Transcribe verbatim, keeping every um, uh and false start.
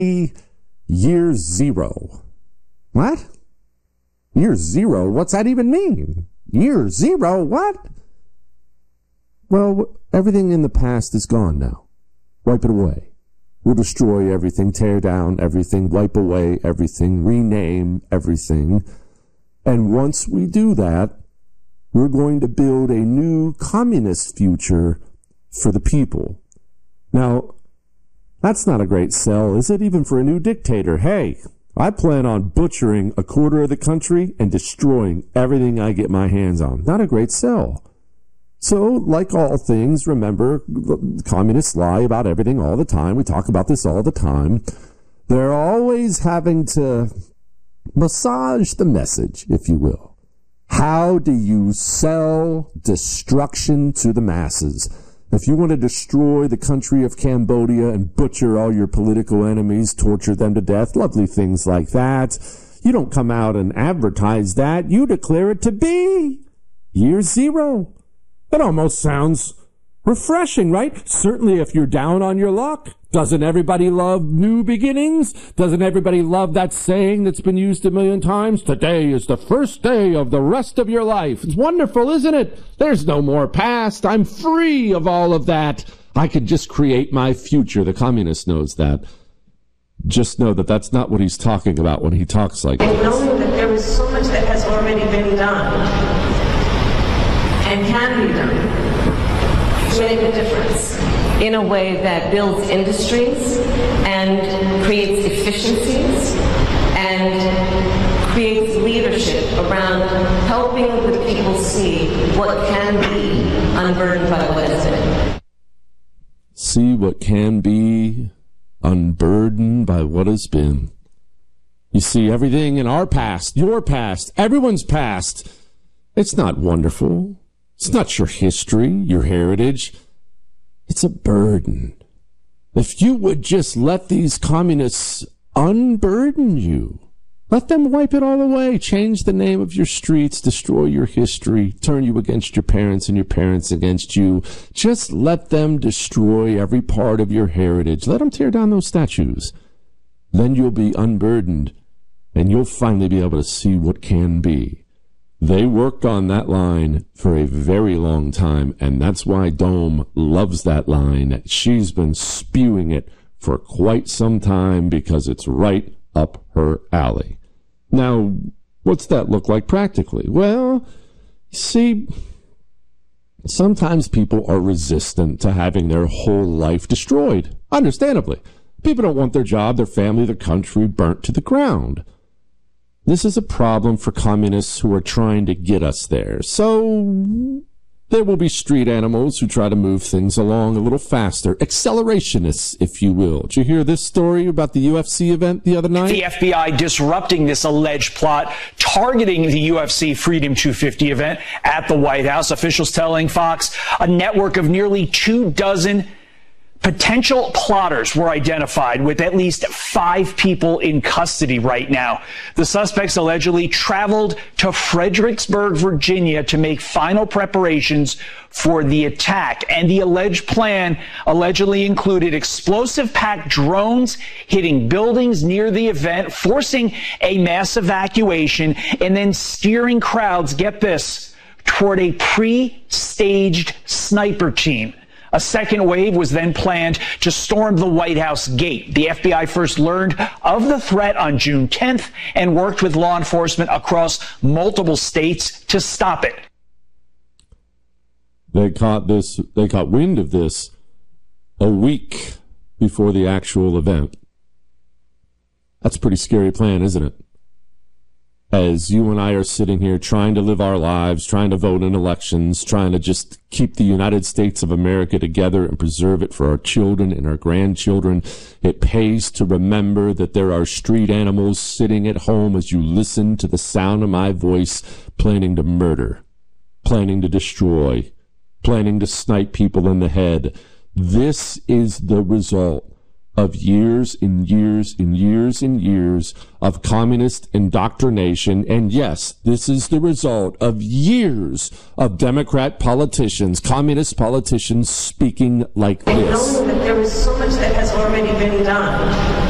year zero. What? Year zero? What's that even mean? Year zero? What? Well, everything in the past is gone now. Wipe it away. We'll destroy everything, tear down everything, wipe away everything, rename everything. And once we do that, we're going to build a new communist future for the people. Now, that's not a great sell, is it? Even for a new dictator. Hey, I plan on butchering a quarter of the country and destroying everything I get my hands on. Not a great sell. So, like all things, remember, communists lie about everything all the time. We talk about this all the time. They're always having to massage the message, if you will. How do you sell destruction to the masses? If you want to destroy the country of Cambodia and butcher all your political enemies, torture them to death, lovely things like that, you don't come out and advertise that. You declare it to be year zero. That almost sounds refreshing, right? Certainly if you're down on your luck. Doesn't everybody love new beginnings? Doesn't everybody love that saying that's been used a million times? Today is the first day of the rest of your life. It's wonderful, isn't it? There's no more past. I'm free of all of that. I could just create my future. The communist knows that. Just know that that's not what he's talking about when he talks like and this. Knowing that there is so much that has already been done and can be done to make a difference in a way that builds industries and creates efficiencies and creates leadership around helping the people see what can be unburdened by what has been. See what can be unburdened by what has been. You see, everything in our past, your past, everyone's past, it's not wonderful. It's not your history, your heritage. It's a burden. If you would just let these communists unburden you, let them wipe it all away, change the name of your streets, destroy your history, turn you against your parents and your parents against you. Just let them destroy every part of your heritage. Let them tear down those statues. Then you'll be unburdened, and you'll finally be able to see what can be. They worked on that line for a very long time, and that's why Dome loves that line. She's been spewing it for quite some time because it's right up her alley. Now, what's that look like practically? Well, see, sometimes people are resistant to having their whole life destroyed, understandably. People don't want their job, their family, their country burnt to the ground. This is a problem for communists who are trying to get us there. So there will be street animals who try to move things along a little faster. Accelerationists, if you will. Did you hear this story about the U F C event the other night? The F B I disrupting this alleged plot, targeting the U F C Freedom two fifty event at the White House. Officials telling Fox a network of nearly two dozen potential plotters were identified, with at least five people in custody right now. The suspects allegedly traveled to Fredericksburg, Virginia to make final preparations for the attack. And the alleged plan allegedly included explosive-packed drones hitting buildings near the event, forcing a mass evacuation, and then steering crowds, get this, toward a pre-staged sniper team. A second wave was then planned to storm the White House gate. The F B I first learned of the threat on June tenth and worked with law enforcement across multiple states to stop it. They caught this, they caught wind of this a week before the actual event. That's a pretty scary plan, isn't it? As you and I are sitting here trying to live our lives, trying to vote in elections, trying to just keep the United States of America together and preserve it for our children and our grandchildren, it pays to remember that there are street animals sitting at home as you listen to the sound of my voice, planning to murder, planning to destroy, planning to snipe people in the head. This is the result of years and years and years and years of communist indoctrination. And yes, this is the result of years of Democrat politicians, communist politicians speaking like and this. Knowing that there is so much that has already been done